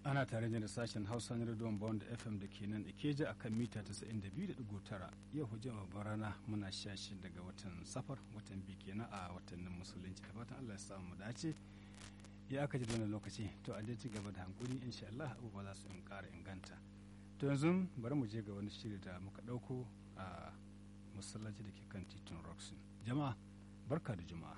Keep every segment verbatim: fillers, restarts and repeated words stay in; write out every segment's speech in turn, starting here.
ana tare da sashen hausa na rediyon bond f m da ke nan ikeja akan mita tasa'in da biyu da digo tara yau hujjar babbar rana muna sha shi daga watan safar watan biyu kenan a watannin musulunci da fatan allah ya samu mu dace ya aka ji wannan lokaci to a dai ci gaba da hankuri insha allah abubuwa za su in ƙara inganta to yanzu bari mu je ga wani shiri da muka ɗauko a masallaci da ke kan titin roxin jama'a barka da juma'a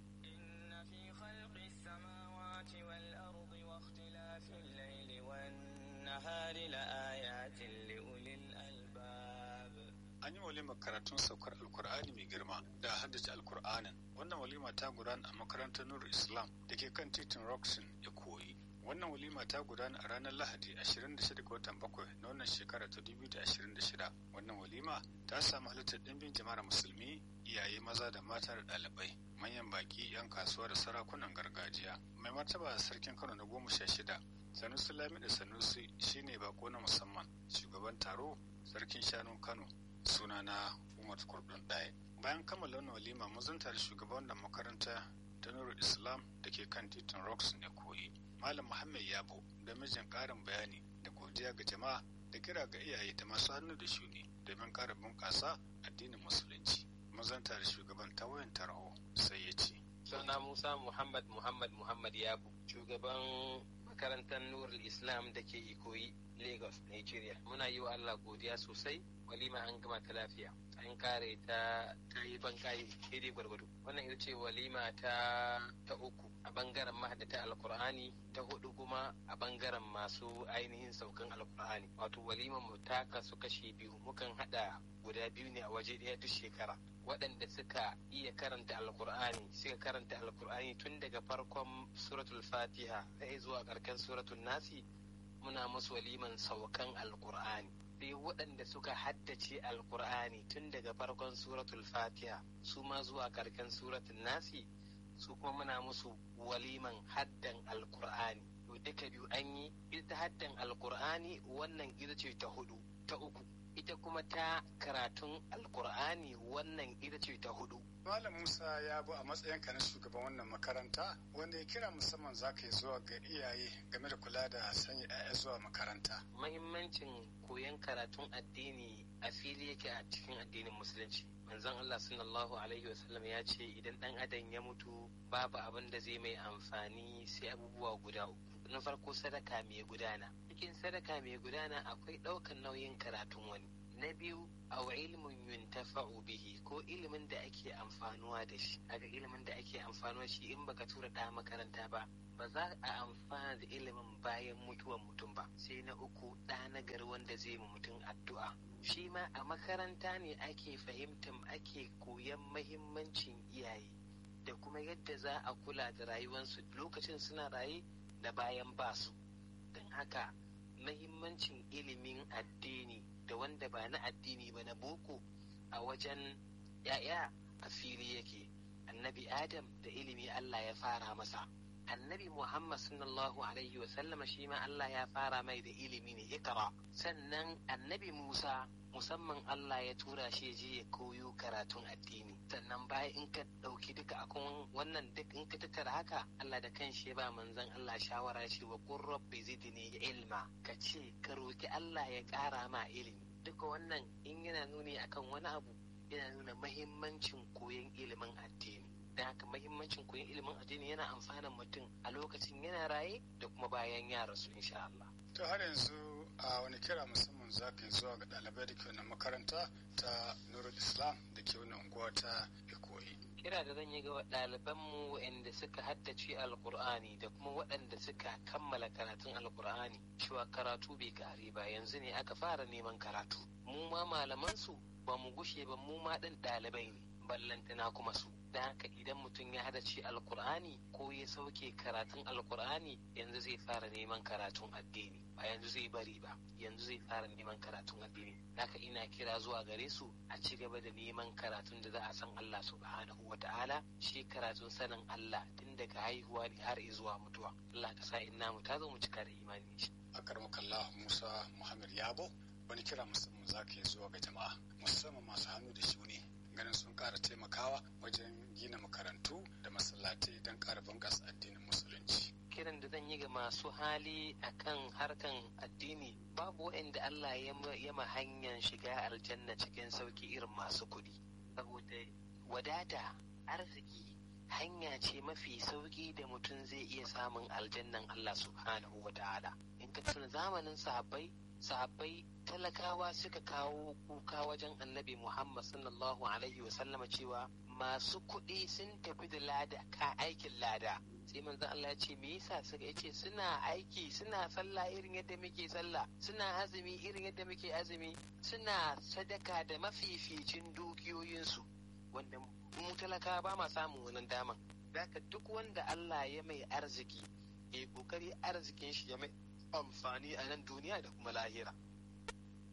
An yi walimar karatun saukar Alkur'ani mai girma da haddace Alkur'anin. Wannan walima ta gudana a makarantar Nur Islam da ke kan titin Roxin ya koyi. Wannan walima ta gudana a ranar Lahadi ashirin da shida ga watan bakwai na wannan shekara ta dubu biyu da ashirin da shida. Wannan walima ta samu halittar ɗimbin jama'ar musulmi, iyaye maza da mata da ɗalibai, manyan baki, 'yan kasuwa da sarakunan gargajiya. Mai martaba sarkin Kano na goma sha shida, Sanusi Lamidu Sanusi shine bako na musamman. Shugaban taro sarkin shanun Kano sunana Umar Kurdun Ɗaya. Bayan kammala wannan walima mun zanta da shugaban da makaranta ta Nurul Islam da ke kan titin Rocks ne koyi. Malam Muhammad Yabo da mijin ƙarin bayani da godiya ga jama'a da kira ga iyaye da masu hannu da shuni domin ƙara bunƙasa addinin musulunci. Mun zanta da shugaban ta wayan tarho sai ya ce. Suna Musa Muhammad Muhammad Muhammad Yabo, shugaban makarantar Nurul Islam da ke Ikoyi, Lagos, Nigeria. Muna yi wa Allah godiya sosai. Walima an gama ta lafiya, an kare ta ta yi bankayi daidai gwargwado. Wannan ita ce walima ta ta uku a bangaren mahaddata alkur'ani, ta hudu kuma a bangaren masu ainihin saukan alkur'ani. Wato walima mu ta kasu kashi biyu, mukan hada guda biyu ne a waje ɗaya duk shekara. Waɗanda suka iya karanta alkur'ani suka karanta alkur'ani tun daga farkon suratul fatiha sai zuwa ƙarshen suratul nasi, muna musu waliman saukan alkur'ani. Sai waɗanda suka haddace alkur'ani tun daga farkon suratul fatiha su ma zuwa karken suratul nasi, su kuma muna musu waliman haddan alkur'ani. To duka biyu an yi. Ita haddan alkur'ani wannan ita ce ta hudu ta uku, ita kuma ta karatun alkur'ani wannan ita ce ta hudu. Malam Musa ya bu a matsayinka na shugaban wannan makaranta wanda ya kira musamman za ka yi zuwa ga iyaye game da kula da sanya 'ya'ya zuwa makaranta. Mahimmancin koyon karatun addini a fili yake a cikin addinin musulunci. Manzon Allah sallallahu alaihi wasallam ya ce idan dan adam ya mutu babu abin da zai mai amfani sai abubuwa guda uku. Na farko sadaka mai gudana. Cikin sadaka mai gudana akwai ɗaukan nauyin karatun wani. Na biyu aw ilmun yuntafa'u bihi, ko ilimin da ake amfanuwa da shi. Kaga ilimin da ake amfanuwa shi in baka tura da makaranta ba ba za a amfana da ilimin bayan mutuwan mutum ba. Sai na uku ɗa na gari wanda zai mu mutum addu'a. Shi ma a makaranta ne ake fahimtar ake koyan mahimmancin iyaye da kuma yadda za a kula da rayuwarsu lokacin suna raye da bayan basu. Don haka mahimmancin ilimin addini da wanda ba na addini ba na boko a wajen ya'ya a fili yake. Annabi Adam da ilimi Allah ya fara masa. Annabi Muhammad sallallahu alaihi wa sallama shi ma Allah ya fara mai da ilimi ne, ikra. Sannan annabi Musa musamman Allah ya tura shi je ya koyo karatun addini. Sannan bayan in ka ɗauki duka akan wannan duk in ka tattara haka, Allah da kanshi ya ba manzon Allah shawara shi wa qur rabbi zidni ilma, ka ce ka roki Allah ya ƙara ma ilimi. Duka wannan in yana nuni akan wani abu yana nuna mahimmancin koyon ilimin addini. Da haka mahimmancin koyon ilimin addini yana amfanan mutum a lokacin yana raye da kuma bayan ya rasu insha Allah. To har yanzu a wani kira musamman za ka yi zuwa ga ɗalibai da ke wannan makaranta ta Nurul Islam da ke wannan unguwa ta Ikoyi. Kira da zan yi ga ɗalibanmu waɗanda suka haddace alkur'ani da kuma waɗanda suka kammala karatun alkur'ani cewa karatu bai kare ba, yanzu ne aka fara neman karatu. Mu ma malamansu ba mu gushe ba, mu ma ɗin ɗalibai ne ballantana kuma su. Da haka idan mutum ya haddace alkur'ani ko ya sauke karatun alkur'ani yanzu zai fara neman karatun addini, ba yanzu zai bari ba, yanzu zai fara neman karatun addini. Haka ina kira zuwa gare su a ci gaba da neman karatun da za a san Allah subhanahu wa ta'ala, shi karatun sanin Allah tun daga haihuwa ne har zuwa mutuwa. Allah ka sa inna mu ta zo mu cika da imani. A karmakallah Musa Muhammad Yabo, wani kira musamman za ka yi zuwa ga jama'a musamman masu hannu da shuni ganin sun ƙara taimakawa wajen gina makarantu da masallatai don ƙara bunƙasa addinin musulunci. kiran da zan yi ga masu hali akan harkan addini, babu waɗanda Allah ya ma hanyar shiga aljanna cikin sauki irin masu kuɗi. Saboda wadata, arziki hanya ce mafi sauki da mutum zai iya samun aljannan Allah subhanahu wa ta'ala. In ka tuna zamanin sahabbai, sahabbai talakawa suka kawo kuka wajen annabi Muhammad sallallahu alaihi wa sallama cewa masu kuɗi sun tafi da lada ka aikin lada. Sai manzo Allah ya ce me yasa suka yace suna aiki, suna sallah irin yadda muke sallah, suna azumi irin yadda muke azumi, suna sadaka da mafificin dukiyoyinsu, wanda mu talaka ba ma samun wannan daman. Daka duk wanda Allah ya mai arziki, ya kokari arzikin shi ya mai amfani a nan duniya da kuma lahira.